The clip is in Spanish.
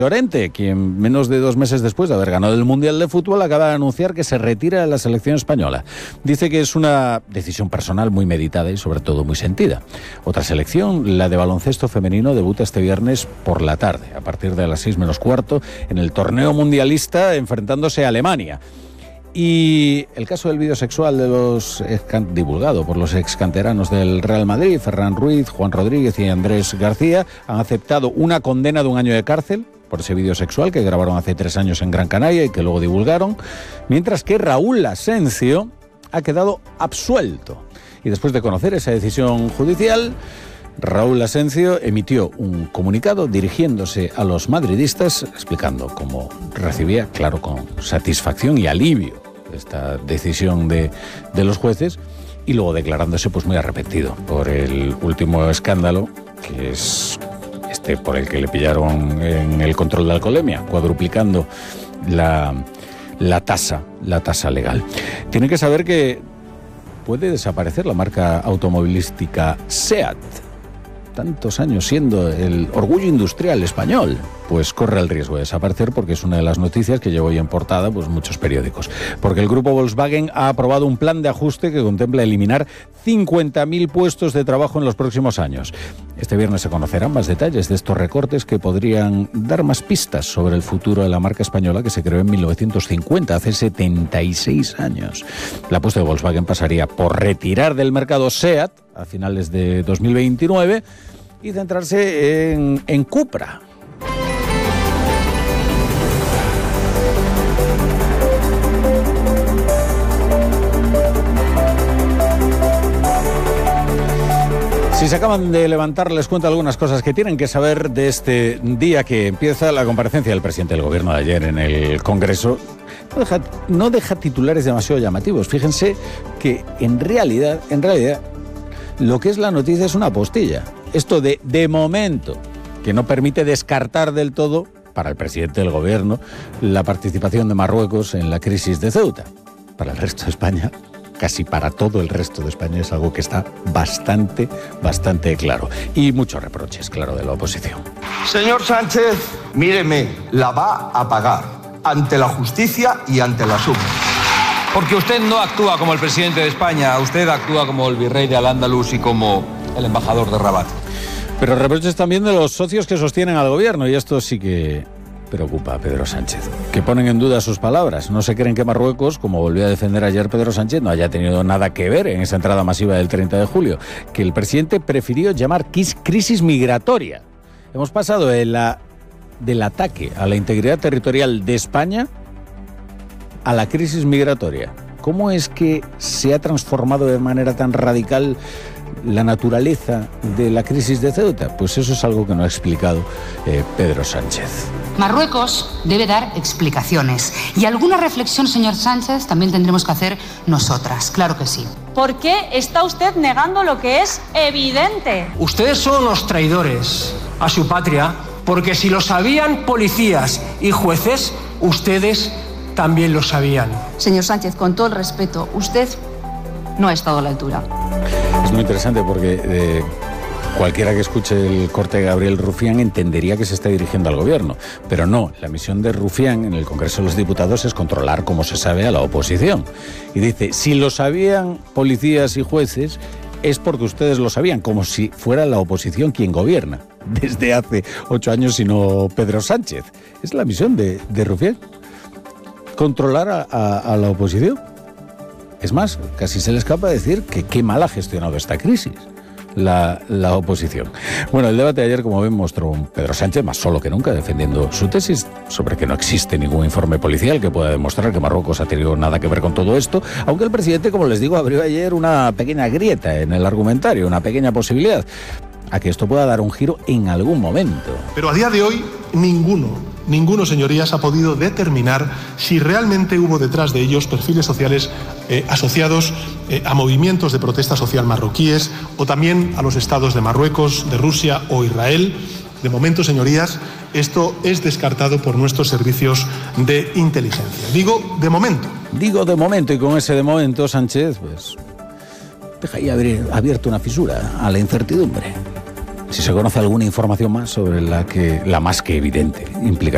Llorente, quien menos de 2 meses después de haber ganado el Mundial de Fútbol acaba de anunciar que se retira de la selección española. Dice que es una decisión personal muy meditada y sobre todo muy sentida. Otra selección, la de baloncesto femenino, debuta este viernes por la tarde, a partir de las 6 menos cuarto, en el torneo mundialista enfrentándose a Alemania. Y el caso del vídeo sexual divulgado por los excanteranos del Real Madrid, Ferran Ruiz, Juan Rodríguez y Andrés García, han aceptado una condena de 1 año de cárcel por ese vídeo sexual que grabaron hace 3 años en Gran Canaria y que luego divulgaron, mientras que Raúl Asencio ha quedado absuelto. Y después de conocer esa decisión judicial, Raúl Asencio emitió un comunicado dirigiéndose a los madridistas, explicando cómo recibía, claro, con satisfacción y alivio esta decisión de los jueces, y luego declarándose pues muy arrepentido por el último escándalo, que es por el que le pillaron en el control de la alcoholemia, cuadruplicando la tasa legal. Tienen que saber que puede desaparecer la marca automovilística SEAT, tantos años siendo el orgullo industrial español, pues corre el riesgo de desaparecer, porque es una de las noticias que lleva hoy en portada pues muchos periódicos. Porque el grupo Volkswagen ha aprobado un plan de ajuste que contempla eliminar 50.000 puestos de trabajo en los próximos años. Este viernes se conocerán más detalles de estos recortes que podrían dar más pistas sobre el futuro de la marca española, que se creó en 1950, hace 76 años. La apuesta de Volkswagen pasaría por retirar del mercado SEAT a finales de 2029 y centrarse en Cupra. Si se acaban de levantar, les cuento algunas cosas que tienen que saber de este día que empieza la comparecencia del presidente del Gobierno de ayer en el Congreso. No deja titulares demasiado llamativos. Fíjense que en realidad, lo que es la noticia es una postilla. Esto de momento, que no permite descartar del todo, para el presidente del Gobierno, la participación de Marruecos en la crisis de Ceuta. Para el resto de España, casi para todo el resto de España, es algo que está bastante claro. Y muchos reproches, claro, de la oposición. Señor Sánchez, míreme, la va a pagar ante la justicia y ante la SUB. Porque usted no actúa como el presidente de España, usted actúa como el virrey de Al-Ándalus y como el embajador de Rabat. Pero reproches también de los socios que sostienen al gobierno, y esto sí que preocupa a Pedro Sánchez, que ponen en duda sus palabras. No se creen que Marruecos, como volvió a defender ayer Pedro Sánchez, no haya tenido nada que ver en esa entrada masiva del 30 de julio, que el presidente prefirió llamar crisis migratoria. Hemos pasado del ataque a la integridad territorial de España a la crisis migratoria. ¿Cómo es que se ha transformado de manera tan radical la naturaleza de la crisis de Ceuta? Pues eso es algo que no ha explicado Pedro Sánchez. Marruecos debe dar explicaciones. Y alguna reflexión, señor Sánchez, también tendremos que hacer nosotras, claro que sí. ¿Por qué está usted negando lo que es evidente? Ustedes son los traidores a su patria, porque si lo sabían policías y jueces, ustedes también lo sabían. Señor Sánchez, con todo el respeto, usted no ha estado a la altura. Es muy interesante porque cualquiera que escuche el corte de Gabriel Rufián entendería que se está dirigiendo al gobierno, pero no. La misión de Rufián en el Congreso de los Diputados es controlar, como se sabe, a la oposición. Y dice, si lo sabían policías y jueces, es porque ustedes lo sabían, como si fuera la oposición quien gobierna desde hace 8 años, sino Pedro Sánchez. Es la misión de Rufián, controlar a la oposición. Es más, casi se le escapa decir que qué mal ha gestionado esta crisis la oposición. Bueno, el debate de ayer, como ven, mostró un Pedro Sánchez más solo que nunca, defendiendo su tesis sobre que no existe ningún informe policial que pueda demostrar que Marruecos ha tenido nada que ver con todo esto, aunque el presidente, como les digo, abrió ayer una pequeña grieta en el argumentario, una pequeña posibilidad a que esto pueda dar un giro en algún momento. Pero a día de hoy, ninguno, señorías, ha podido determinar si realmente hubo detrás de ellos perfiles sociales asociados a movimientos de protesta social marroquíes o también a los estados de Marruecos, de Rusia o Israel. De momento, señorías, esto es descartado por nuestros servicios de inteligencia. Digo de momento, y con ese de momento, Sánchez, pues, deja ahí abierta una fisura a la incertidumbre. Si se conoce alguna información más sobre la más que evidente implicación